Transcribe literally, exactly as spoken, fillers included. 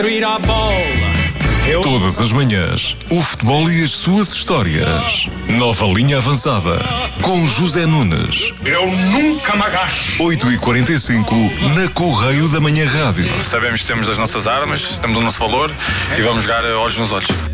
Ir à bola. Eu... Todas as manhãs, o futebol e as suas histórias. Nova linha avançada, com José Nunes. Eu nunca me agacho. oito e quarenta e cinco, na Correio da Manhã Rádio. Sabemos que temos as nossas armas, temos o nosso valor e vamos jogar olhos nos olhos.